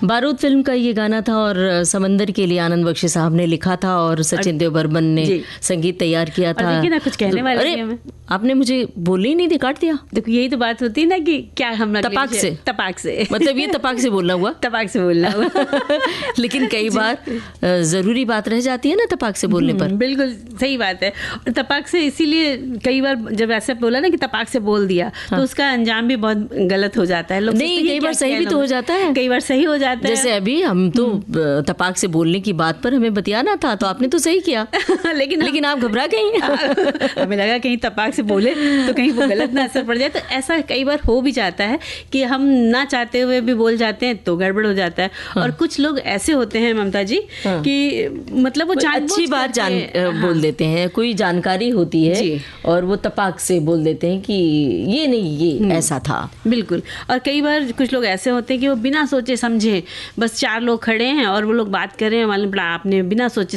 बारूद फिल्म का ये गाना था और समंदर के लिए आनंद बख्शी साहब ने लिखा था और सचिन देव बर्मन ने संगीत तैयार किया था। देखिए ना, कुछ कहने वाले नहीं हमें। आपने मुझे बोलने ही नहीं दी, काट दिया। देखो यही तो बात होती है ना कि क्या हम तपाक से मतलब ये तपाक से बोलना हुआ। तपाक से बोलना हुआ लेकिन कई बार जरूरी बात रह जाती है ना तपाक से बोलने पर। बिल्कुल सही बात है। और तपाक से इसीलिए कई बार जब ऐसे बोला ना कि तपाक से बोल दिया, तो उसका अंजाम भी बहुत गलत हो जाता है। लोग नहीं, कई बार सही भी तो हो जाता है, कई बार सही हो जाता है। जैसे अभी हम तो तपाक से बोलने की बात पर हमें बतियाना था, तो आपने तो सही किया लेकिन आप घबरा गई। हमें लगा कहीं तपाक से बोले तो कहीं वो गलत ना असर पड़ जाए। तो ऐसा कई बार हो भी जाता है कि हम ना चाहते हुए भी बोल जाते हैं तो गड़बड़ हो जाता है। और कुछ लोग ऐसे होते हैं ममता जी कि मतलब वो अच्छी बात बोल देते हैं, कोई जानकारी होती है और वो तपाक से बोल देते हैं कि ये नहीं, ये ऐसा था। बिल्कुल। और कई बार कुछ लोग ऐसे होते हैं कि वो बिना सोचे समझे, बस चार लोग खड़े हैं और वो लोग बात कर रहे हैं, मालूम पड़ा आपने बिना सोचे